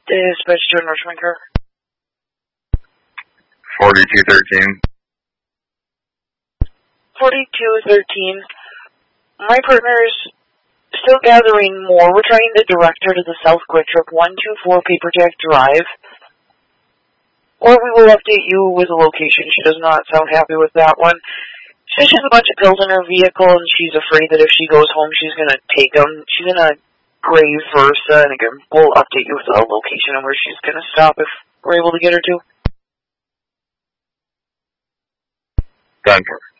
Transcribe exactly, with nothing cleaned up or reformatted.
Dispatch to Enrichment Car. forty-two thirteen. forty-two thirteen. My partner is still gathering more. We're trying to direct her to the South Quick Trip, one two four Paperjack Drive. Or we will update you with a location. She does not sound happy with that one. She says she has a bunch of pills in her vehicle, and she's afraid that if she goes home, she's going to take them. She's in a gray Versa, and again, we'll update you with a location and where she's going to stop if we're able to get her to. Done.